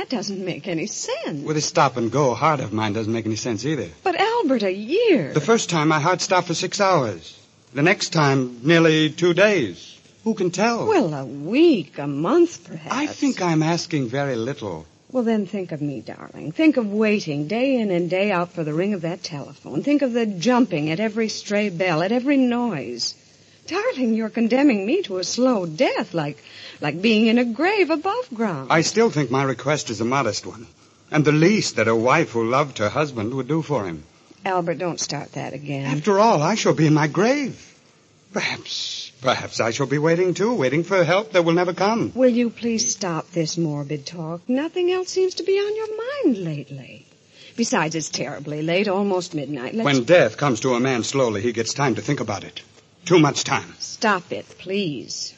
that doesn't make any sense. With a stop-and-go heart of mine doesn't make any sense either. But, Albert, a year. The first time my heart stopped for 6 hours. The next time, nearly 2 days. Who can tell? Well, a week, a month, perhaps. I think I'm asking very little. Well, then think of me, darling. Think of waiting day in and day out for the ring of that telephone. Think of the jumping at every stray bell, at every noise. Darling, you're condemning me to a slow death, like being in a grave above ground. I still think my request is a modest one, and the least that a wife who loved her husband would do for him. Albert, don't start that again. After all, I shall be in my grave. Perhaps I shall be waiting, too, waiting for help that will never come. Will you please stop this morbid talk? Nothing else seems to be on your mind lately. Besides, it's terribly late, almost midnight. When death comes to a man slowly, he gets time to think about it. Too much time. Stop it, please.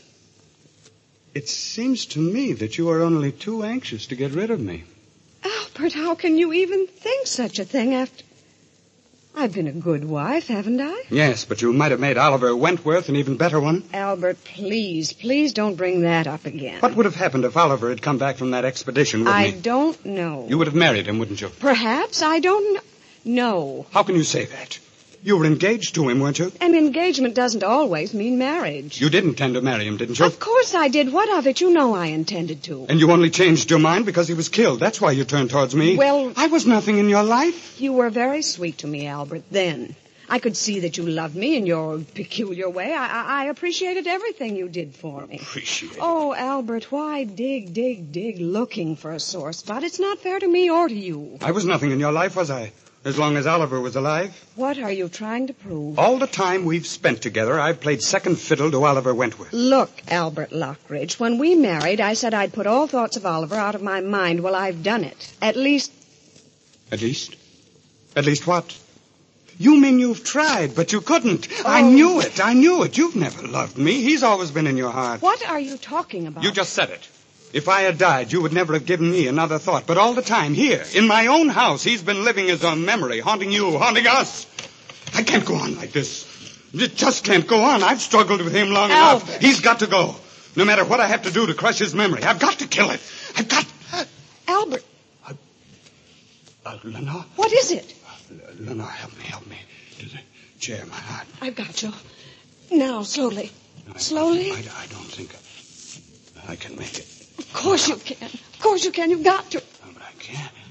It seems to me that you are only too anxious to get rid of me. Albert, how can you even think such a thing after... I've been a good wife, haven't I? Yes, but you might have made Oliver Wentworth an even better one. Albert, please don't bring that up again. What would have happened if Oliver had come back from that expedition with me? I don't know. You would have married him, wouldn't you? Perhaps. I don't know. No. How can you say that? You were engaged to him, weren't you? An engagement doesn't always mean marriage. You did intend to marry him, didn't you? Of course I did. What of it? You know I intended to. And you only changed your mind because he was killed. That's why you turned towards me. Well... I was nothing in your life. You were very sweet to me, Albert, then. I could see that you loved me in your peculiar way. I appreciated everything you did for me. Appreciate? Oh, Albert, why dig looking for a sore spot? It's not fair to me or to you. I was nothing in your life, was I? As long as Oliver was alive. What are you trying to prove? All the time we've spent together, I've played second fiddle to Oliver Wentworth. Look, Albert Lockridge, when we married, I said I'd put all thoughts of Oliver out of my mind. Well, I've done it. At least... At least? At least what? You mean you've tried, but you couldn't. Oh. I knew it. You've never loved me. He's always been in your heart. What are you talking about? You just said it. If I had died, you would never have given me another thought. But all the time, here, in my own house, he's been living as a memory, haunting you, haunting us. I can't go on like this. It just can't go on. I've struggled with him long enough. He's got to go. No matter what I have to do to crush his memory, I've got to kill it. I've got... Albert. Lenore? What is it? Lenore, help me. To the chair, my heart. I've got you. Now, slowly. Slowly? I don't think I can make it. Of course you can. Of course you can. You've got to. No, but I can't.